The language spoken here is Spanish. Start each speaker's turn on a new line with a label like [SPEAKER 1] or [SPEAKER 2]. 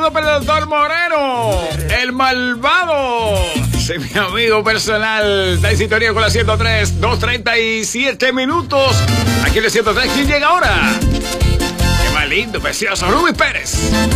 [SPEAKER 1] formado por el doctor Moreno, el malvado. Ese mi amigo personal. Está en sintonía con la 103, 2:37 minutos. Aquí en la 103, ¿quién llega ahora? Qué más lindo, precioso, Rubí Pérez.